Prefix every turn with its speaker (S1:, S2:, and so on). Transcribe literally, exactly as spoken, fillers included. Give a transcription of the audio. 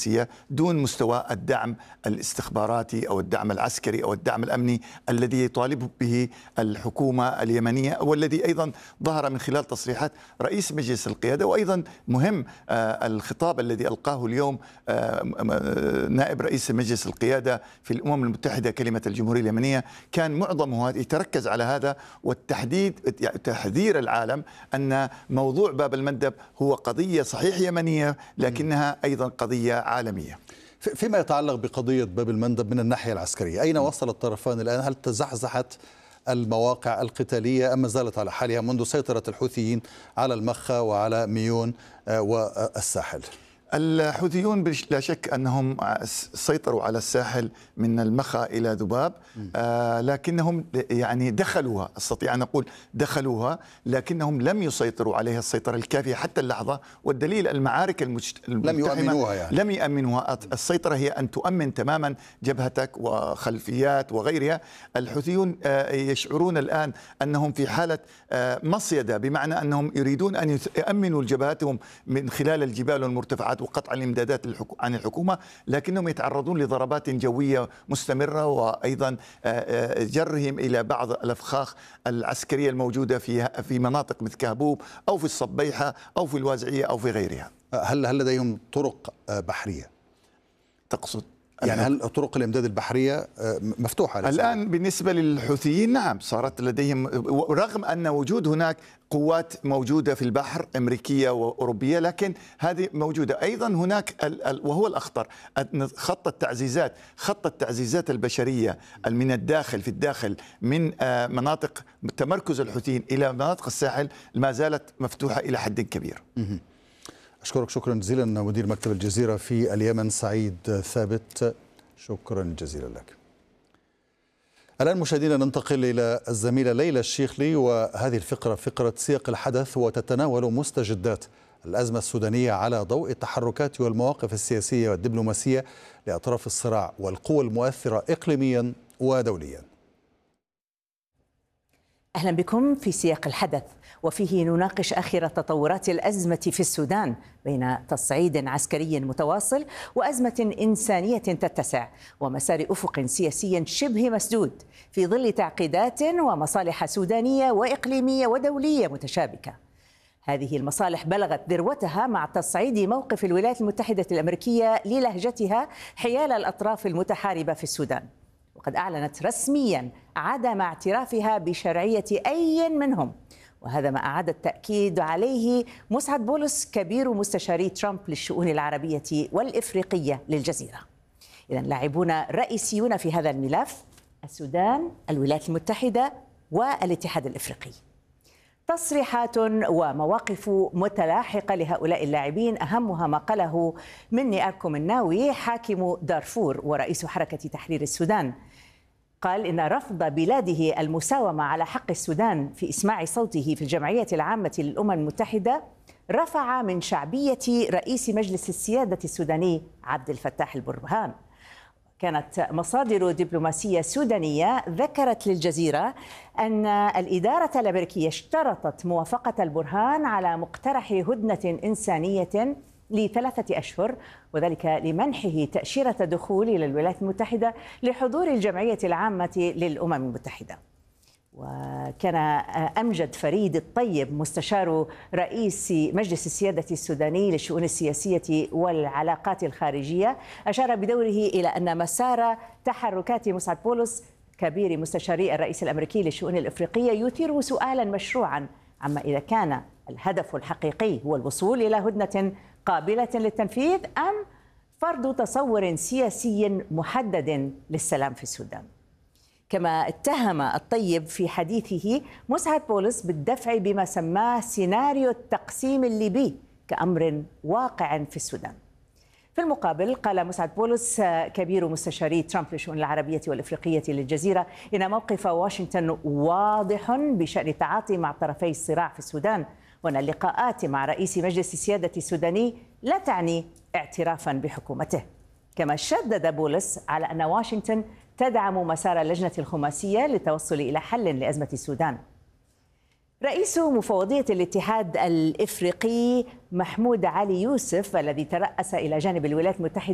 S1: السياسية دون مستوى الدعم الاستخباراتي أو الدعم العسكري أو الدعم الأمني الذي يطالب به الحكومة اليمنية، والذي أيضا ظهر من خلال تصريحات رئيس مجلس القيادة. وأيضا مهم الخطاب الذي ألقاه اليوم نائب رئيس مجلس القيادة في الأمم المتحدة كلمة الجمهورية اليمنية، كان معظمه يتركز على هذا والتحديد تحذير العالم أن موضوع باب المندب هو قضية صحيح يمنية لكنها أيضا قضية عالمية.
S2: فيما يتعلق بقضية باب المندب من الناحية العسكرية، أين وصل الطرفان الآن؟ هل تزحزحت المواقع القتالية أم ما زالت على حالها منذ سيطرة الحوثيين على المخا وعلى ميون والساحل؟
S1: الحوثيون لا شك أنهم سيطروا على الساحل من المخا إلى ذباب، آه لكنهم يعني دخلوها، أستطيع أن أقول دخلوها، لكنهم لم يسيطروا عليها السيطرة الكافية حتى اللحظة. والدليل المعارك المجت...
S2: لم يؤمنوها يعني.
S1: لم يؤمنوها. السيطرة هي أن تؤمن تماما جبهتك وخلفيات وغيرها. الحوثيون آه يشعرون الآن أنهم في حالة آه مصيدة، بمعنى أنهم يريدون أن يؤمنوا جبهتهم من خلال الجبال والمرتفعات وقطع الامدادات عن الحكومة، لكنهم يتعرضون لضربات جوية مستمرة وأيضا جرهم إلى بعض الأفخاخ العسكرية الموجودة في في مناطق مثل كهبوب أو في الصبيحة أو في الوازعية أو في غيرها.
S2: هل هل لديهم طرق بحرية؟
S1: تقصد
S2: يعني هل طرق الامداد البحريه مفتوحه
S1: الان بالنسبه للحوثيين؟ نعم، صارت لديهم، رغم ان وجود هناك قوات موجوده في البحر امريكيه واوروبيه، لكن هذه موجوده ايضا هناك. وهو الاخطر خط التعزيزات، خط التعزيزات البشريه من الداخل في الداخل من مناطق تمركز الحوثيين الى مناطق الساحل ما زالت مفتوحه الى حد كبير.
S2: أشكرك شكرا جزيلا مدير مكتب الجزيرة في اليمن سعيد ثابت، شكرا جزيلا لك. الآن مشاهدينا ننتقل إلى الزميلة ليلى الشيخلي، وهذه الفقرة فقرة سياق الحدث، وتتناول مستجدات الأزمة السودانية على ضوء التحركات والمواقف السياسية والدبلوماسية لأطراف الصراع والقوى المؤثرة إقليميا ودوليا.
S3: أهلا بكم في سياق الحدث، وفيه نناقش آخر تطورات الأزمة في السودان بين تصعيد عسكري متواصل وأزمة إنسانية تتسع ومسار أفق سياسي شبه مسدود في ظل تعقيدات ومصالح سودانية وإقليمية ودولية متشابكة. هذه المصالح بلغت ذروتها مع تصعيد موقف الولايات المتحدة الأمريكية للهجتها حيال الأطراف المتحاربة في السودان، وقد أعلنت رسميا عدم اعترافها بشرعية أي منهم، وهذا ما أعاد التأكيد عليه مسعد بولس كبير مستشاري ترامب للشؤون العربية والإفريقية للجزيرة. إذن لاعبون رئيسيون في هذا الملف: السودان، الولايات المتحدة والاتحاد الإفريقي. تصريحات ومواقف متلاحقة لهؤلاء اللاعبين، أهمها ما قاله مني أركو مناوي حاكم دارفور ورئيس حركة تحرير السودان. قال إن رفض بلاده المساومة على حق السودان في إسماع صوته في الجمعية العامة للأمم المتحدة رفع من شعبية رئيس مجلس السيادة السوداني عبد الفتاح البرهان. كانت مصادر دبلوماسية سودانية ذكرت للجزيرة أن الإدارة الأمريكية اشترطت موافقة البرهان على مقترح هدنة إنسانية لثلاثة أشهر، وذلك لمنحه تأشيرة دخول إلى الولايات المتحدة لحضور الجمعية العامة للأمم المتحدة. وكان أمجد فريد الطيب مستشار رئيس مجلس السيادة السوداني للشؤون السياسية والعلاقات الخارجية أشار بدوره إلى أن مسار تحركات مسعد بولس كبير مستشاري الرئيس الأمريكي للشؤون الإفريقية يثير سؤالا مشروعا عما إذا كان الهدف الحقيقي هو الوصول إلى هدنة قابلة للتنفيذ أم فرض تصور سياسي محدد للسلام في السودان. كما اتهم الطيب في حديثه مسعد بولس بالدفع بما سماه سيناريو التقسيم الليبي كأمر واقع في السودان. في المقابل قال مسعد بولس كبير مستشاري ترامب للشؤون العربية والإفريقية للجزيرة إن موقف واشنطن واضح بشأن التعاطي مع طرفي الصراع في السودان، وأن اللقاءات مع رئيس مجلس السيادة السوداني لا تعني اعترافا بحكومته. كما شدد بولس على أن واشنطن تدعم مسار اللجنة الخماسية للتوصل إلى حل لأزمة السودان. رئيس مفوضية الاتحاد الإفريقي محمود علي يوسف الذي ترأس إلى جانب الولايات المتحدة